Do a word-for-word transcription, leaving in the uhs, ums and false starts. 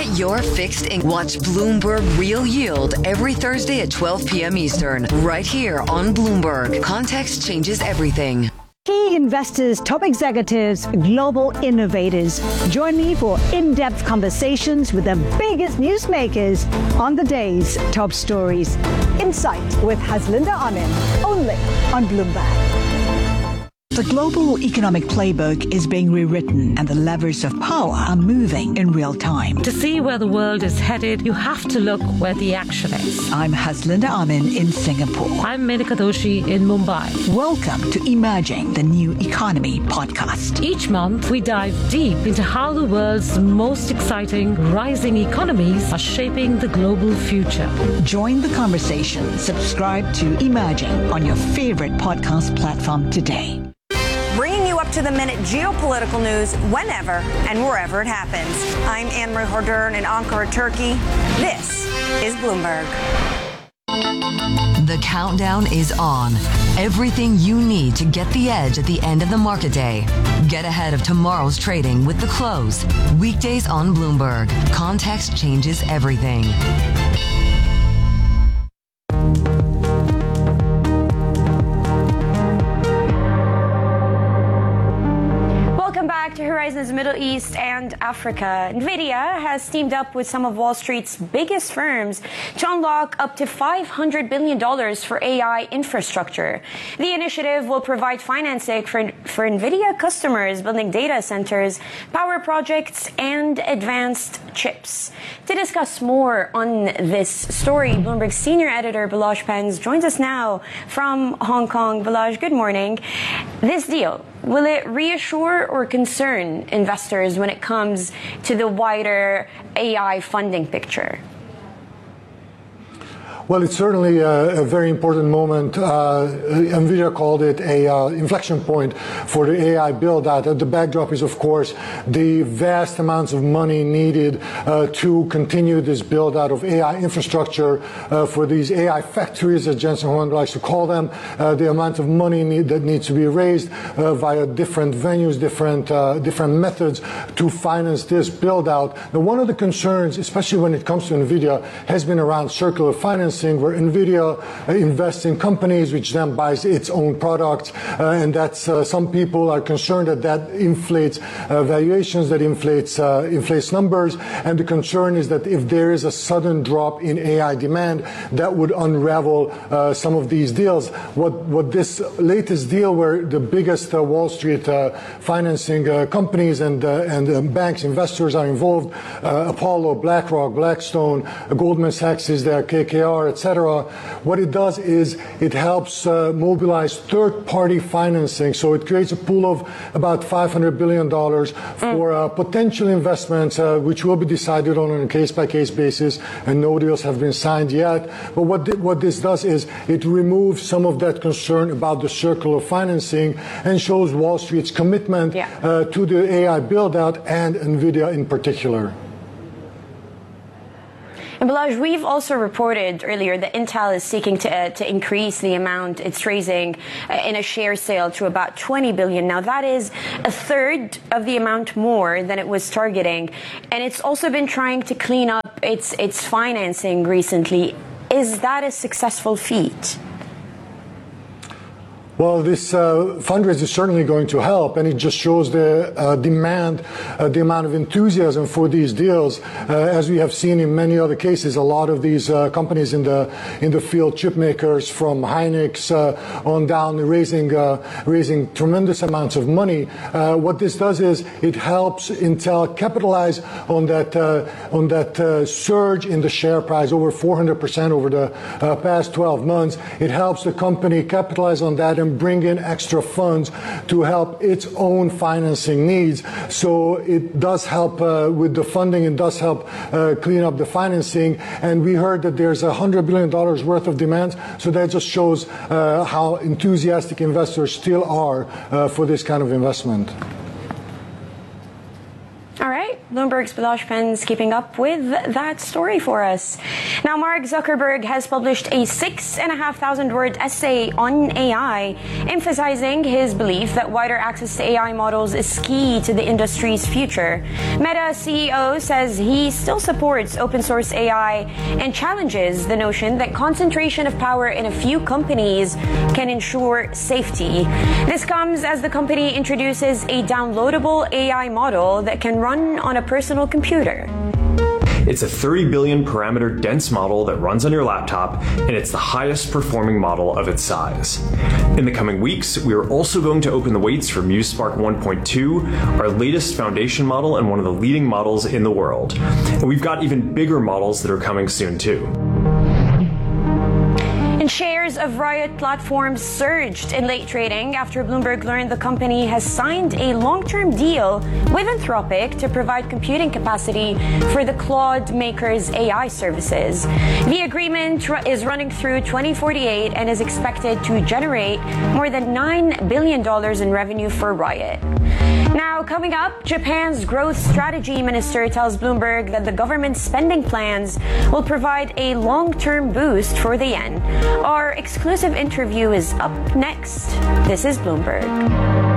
Get your fixed income. Watch Bloomberg Real Yield every Thursday at twelve p.m. Eastern, right here on Bloomberg. Context changes everything. Key investors, top executives, global innovators. Join me for in-depth conversations with the biggest newsmakers on the day's top stories. Insight with Haslinda Amin, only on Bloomberg. The global economic playbook is being rewritten and the levers of power are moving in real time. To see where the world is headed, you have to look where the action is. I'm Haslinda Amin in Singapore. I'm Menika Doshi in Mumbai. Welcome to Emerging the New Economy podcast. Each month, we dive deep into how the world's most exciting rising economies are shaping the global future. Join the conversation. Subscribe to Emerging on your favorite podcast platform today. Bringing you up to the minute geopolitical news whenever and wherever it happens. I'm Anne-Marie Hordern in Ankara, Turkey. This is Bloomberg. The countdown is on. Everything you need to get the edge at the end of the market day. Get ahead of tomorrow's trading with The Close. Weekdays on Bloomberg. Context changes everything. Back to Horizons Middle East and Africa. NVIDIA has teamed up with some of Wall Street's biggest firms to unlock up to five hundred billion dollars for A I infrastructure. The initiative will provide financing for, for NVIDIA customers building data centers, power projects, and advanced chips. To discuss more on this story, Bloomberg senior editor Balazs Pens joins us now from Hong Kong. Balazs, good morning. This deal, will it reassure or concern investors when it comes to the wider A I funding picture? Well, it's certainly a, a very important moment. Uh, NVIDIA called it a uh, inflection point for the A I build-out. The backdrop is, of course, the vast amounts of money needed uh, to continue this build-out of A I infrastructure uh, for these A I factories, as Jensen Huang likes to call them. Uh, the amount of money need, that needs to be raised uh, via different venues, different uh, different methods to finance this build-out. Now, one of the concerns, especially when it comes to NVIDIA, has been around circular financing, where NVIDIA uh, invests in companies which then buys its own products, uh, and that's uh, some people are concerned that that inflates uh, valuations, that inflates uh, inflates numbers, and the concern is that if there is a sudden drop in A I demand, that would unravel uh, some of these deals. What what this latest deal, where the biggest uh, Wall Street uh, financing uh, companies and uh, and uh, banks, investors are involved, uh, Apollo, BlackRock, Blackstone, uh, Goldman Sachs is there, K K R, et cetera. What it does is it helps uh, mobilize third-party financing. So it creates a pool of about five hundred billion dollars for uh, potential investments, uh, which will be decided on a case-by-case basis, and no deals have been signed yet. But what, th- what this does is it removes some of that concern about the circular financing and shows Wall Street's commitment yeah. uh, to the A I build-out and NVIDIA in particular. And Balazs, we've also reported earlier that Intel is seeking to uh, to increase the amount it's raising uh, in a share sale to about twenty billion dollars. Now, that is a third of the amount more than it was targeting. And it's also been trying to clean up its its financing recently. Is that a successful feat? Well, this uh, fundraise is certainly going to help, and it just shows the uh, demand, uh, the amount of enthusiasm for these deals. Uh, as we have seen in many other cases, a lot of these uh, companies in the in the field, chip makers from Hynix uh, on down, raising uh, raising tremendous amounts of money. Uh, what this does is it helps Intel capitalize on that uh, on that uh, surge in the share price, over four hundred percent over the uh, past twelve months. It helps the company capitalize on that and bring in extra funds to help its own financing needs. So it does help uh, with the funding. It does help uh, clean up the financing. And we heard that there's one hundred billion dollars worth of demands. So that just shows uh, how enthusiastic investors still are uh, for this kind of investment. All right, Bloomberg's Balosh Pens keeping up with that story for us. Now, Mark Zuckerberg has published a six and a half thousand word essay on A I, emphasizing his belief that wider access to A I models is key to the industry's future. Meta C E O says he still supports open source A I and challenges the notion that concentration of power in a few companies can ensure safety. This comes as the company introduces a downloadable A I model that can run on a personal computer. It's a thirty billion parameter dense model that runs on your laptop, and it's the highest performing model of its size. In the coming weeks, we are also going to open the weights for MuseSpark one point two, our latest foundation model and one of the leading models in the world. And we've got even bigger models that are coming soon too. And shares of Riot Platforms surged in late trading after Bloomberg learned the company has signed a long-term deal with Anthropic to provide computing capacity for the Claude maker's A I services. The agreement is running through twenty forty-eight and is expected to generate more than nine billion dollars in revenue for Riot. Now, coming up, Japan's growth strategy minister tells Bloomberg that the government's spending plans will provide a long-term boost for the yen. Our exclusive interview is up next. This is Bloomberg.